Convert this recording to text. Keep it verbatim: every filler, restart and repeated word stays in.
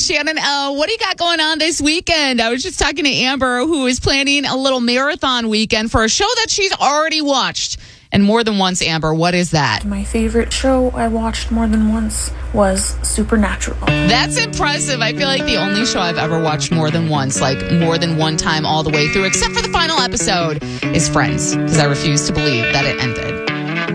Shannon L. What do you got going on this weekend? I was just talking to Amber, who is planning a little marathon weekend for a show that she's already watched. And more than once, Amber, what is that? My favorite show I watched more than once was Supernatural. That's impressive. I feel like the only show I've ever watched more than once, like more than one time all the way through, except for the final episode, is Friends, because I refuse to believe that it ended.